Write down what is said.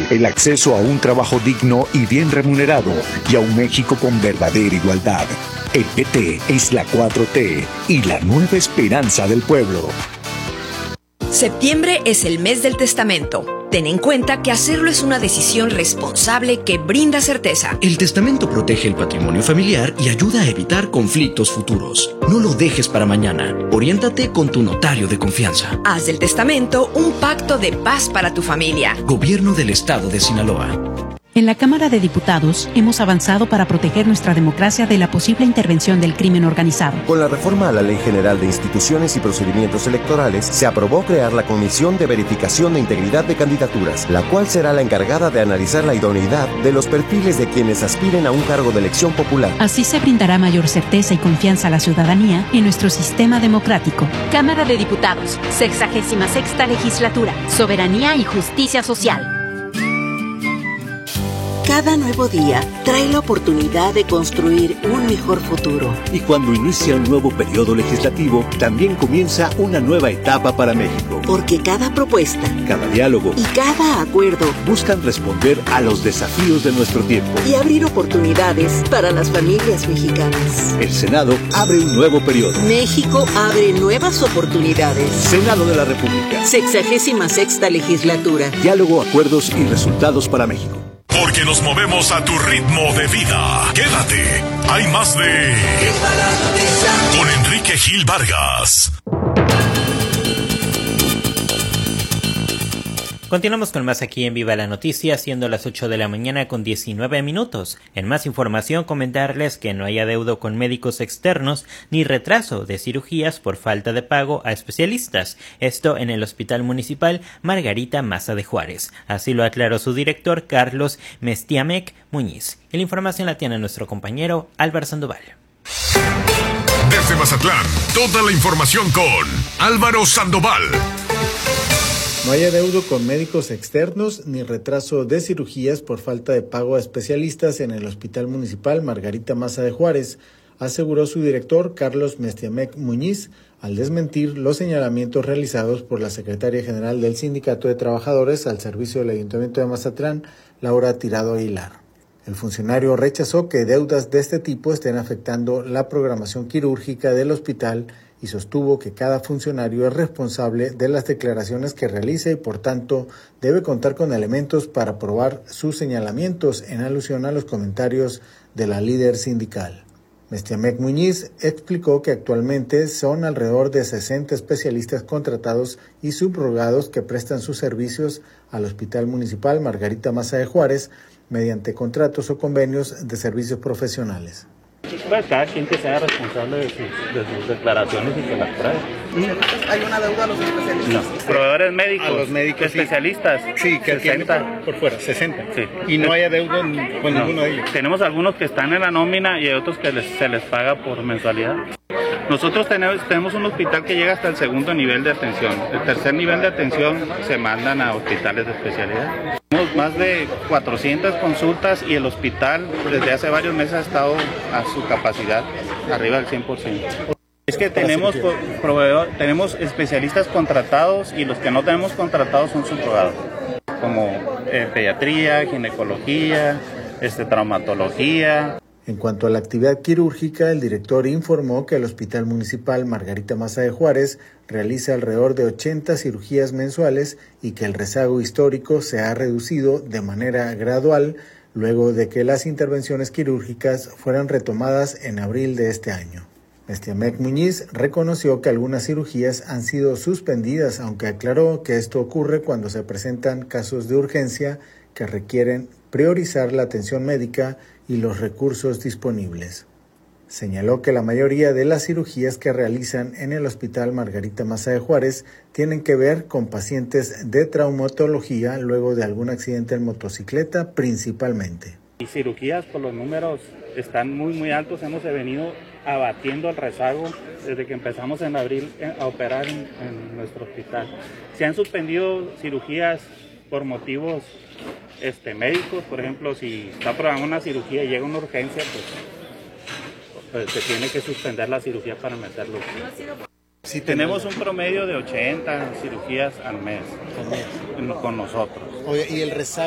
el acceso a un trabajo digno y bien remunerado y a un México con verdadera igualdad. El PT es la 4T y la nueva esperanza del pueblo. Septiembre es el mes del testamento. Ten en cuenta que hacerlo es una decisión responsable que brinda certeza. El testamento protege el patrimonio familiar y ayuda a evitar conflictos futuros. No lo dejes para mañana. Oriéntate con tu notario de confianza. Haz del testamento un pacto de paz para tu familia. Gobierno del Estado de Sinaloa. En la Cámara de Diputados hemos avanzado para proteger nuestra democracia de la posible intervención del crimen organizado. Con la reforma a la Ley General de Instituciones y Procedimientos Electorales, se aprobó crear la Comisión de Verificación de Integridad de Candidaturas, la cual será la encargada de analizar la idoneidad de los perfiles de quienes aspiren a un cargo de elección popular. Así se brindará mayor certeza y confianza a la ciudadanía en nuestro sistema democrático. Cámara de Diputados, 66ª Legislatura, Soberanía y Justicia Social. Cada nuevo día trae la oportunidad de construir un mejor futuro. Y cuando inicia un nuevo periodo legislativo, también comienza una nueva etapa para México. Porque cada propuesta, cada diálogo y cada acuerdo buscan responder a los desafíos de nuestro tiempo y abrir oportunidades para las familias mexicanas. El Senado abre un nuevo periodo. México abre nuevas oportunidades. Senado de la República. 66ª Legislatura. Diálogo, acuerdos y resultados para México. Porque nos movemos a tu ritmo de vida. Quédate. Hay más de... Con Enrique Gil Vargas. Continuamos con más aquí en Viva la Noticia, siendo las 8 de la mañana con 19 minutos. En más información, comentarles que no hay adeudo con médicos externos ni retraso de cirugías por falta de pago a especialistas. Esto en el Hospital Municipal Margarita Maza de Juárez. Así lo aclaró su director, Carlos Mestiamec Muñiz. Y la información la tiene nuestro compañero Álvaro Sandoval. Desde Mazatlán, toda la información con Álvaro Sandoval. No hay adeudo con médicos externos ni retraso de cirugías por falta de pago a especialistas en el Hospital Municipal Margarita Maza de Juárez, aseguró su director Carlos Mestiamec Muñiz, al desmentir los señalamientos realizados por la secretaria general del Sindicato de Trabajadores al servicio del Ayuntamiento de Mazatlán, Laura Tirado Aguilar. El funcionario rechazó que deudas de este tipo estén afectando la programación quirúrgica del hospital y sostuvo que cada funcionario es responsable de las declaraciones que realiza y por tanto debe contar con elementos para probar sus señalamientos en alusión a los comentarios de la líder sindical. Mestiamec Muñiz explicó que actualmente son alrededor de 60 especialistas contratados y subrogados que prestan sus servicios al Hospital Municipal Margarita Maza de Juárez mediante contratos o convenios de servicios profesionales. Pues cada quien que sea responsable de sus declaraciones y que las pruebe. ¿Hay una deuda a los especialistas? No. Proveedores médicos, a los médicos especialistas. Sí, que 60 por fuera, 60. Sí. Y no hay adeudo con ninguno de ellos. Tenemos algunos que están en la nómina y hay otros que se les paga por mensualidad. Nosotros tenemos un hospital que llega hasta el segundo nivel de atención. El tercer nivel de atención se mandan a hospitales de especialidad. Tenemos más de 400 consultas y el hospital desde hace varios meses ha estado a su capacidad, arriba del 100%. Es que tenemos tenemos especialistas contratados y los que no tenemos contratados son subrogados, como pediatría, ginecología, traumatología. En cuanto a la actividad quirúrgica, el director informó que el Hospital Municipal Margarita Maza de Juárez realiza alrededor de 80 cirugías mensuales y que el rezago histórico se ha reducido de manera gradual luego de que las intervenciones quirúrgicas fueran retomadas en abril de este año. Mestiamec Muñiz reconoció que algunas cirugías han sido suspendidas, aunque aclaró que esto ocurre cuando se presentan casos de urgencia que requieren priorizar la atención médica y los recursos disponibles. Señaló que la mayoría de las cirugías que realizan en el Hospital Margarita Maza de Juárez tienen que ver con pacientes de traumatología luego de algún accidente en motocicleta principalmente. Y cirugías, por los números están muy altos, hemos venido abatiendo el rezago desde que empezamos en abril a operar en nuestro hospital. Se han suspendido cirugías por motivos médicos, por ejemplo, si está programada una cirugía y llega una urgencia, pues se tiene que suspender la cirugía para meterlo. Si tenemos un promedio de 80 cirugías al mes con nosotros. Oye, ¿y el rezago